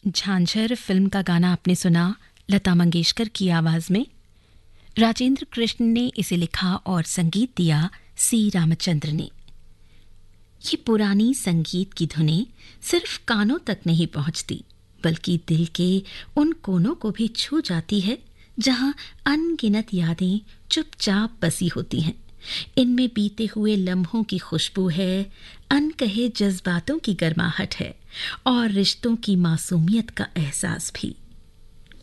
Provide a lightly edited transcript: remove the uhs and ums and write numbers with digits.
झांझर film का गाना आपने सुना लता मंगेशकर की आवाज में। राजेंद्र कृष्ण ने इसे लिखा और संगीत दिया सी रामचंद्र ने। ये पुरानी संगीत की धुनें सिर्फ कानों तक नहीं पहुंचती, बल्कि दिल के उन कोनों को भी छू जाती है जहां अनगिनत यादें चुपचाप बसी होती हैं। इनमें बीते हुए लम्हों की खुशबू है, अनकहे जज्बातों की गर्माहट है और रिश्तों की मासूमियत का एहसास भी।